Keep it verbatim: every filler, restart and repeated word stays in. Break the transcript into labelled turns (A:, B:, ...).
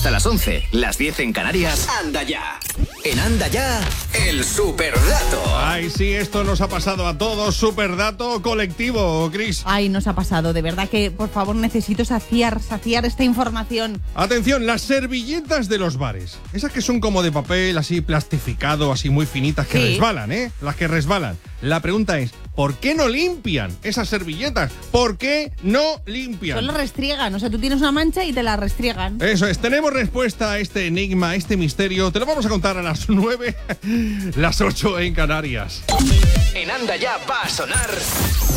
A: Hasta las once, las diez en Canarias. Anda ya. En Anda ya, el superdato.
B: Ay, sí, esto nos ha pasado a todos. Superdato colectivo, Chris.
C: Ay, nos ha pasado. De verdad que, por favor, necesito saciar, saciar esta información.
B: Atención, las servilletas de los bares. Esas que son como de papel, así plastificado, así muy finitas, que
C: sí.
B: resbalan, ¿eh? Las que resbalan. La pregunta es, ¿por qué no limpian esas servilletas? ¿Por qué no limpian?
C: Solo restriegan. O sea, tú tienes una mancha y te la restriegan.
B: Eso es. Tenemos respuesta a este enigma, a este misterio. Te lo vamos a contar a las nueve, las ocho en Canarias.
A: En Anda ya va a sonar...